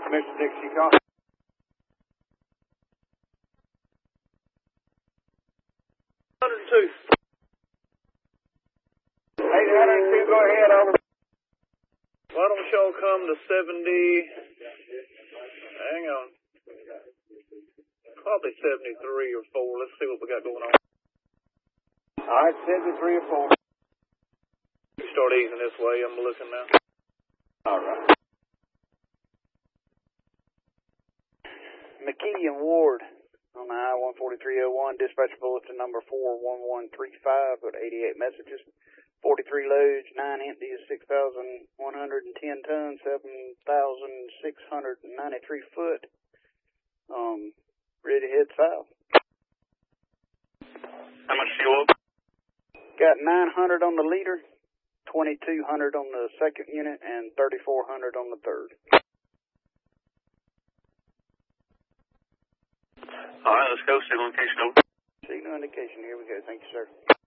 Mr. Dixie, call. 102. 802, go ahead, over. Why don't y'all come to 70, hang on, probably 73 or 4. Let's see what we got going on. All right, 73 or 4. Start easing this way, I'm looking now. All right. McKee and Ward on the I-14301, dispatch bulletin number 41135, got 88 messages, 43 loads, 9 empties, 6,110 tons, 7,693 foot. Ready to head south. How much fuel? Got 900 on the leader, 2,200 on the second unit, and 3,400 on the third. All right, let's go. Signal indication over. Signal indication, here we go. Thank you, sir.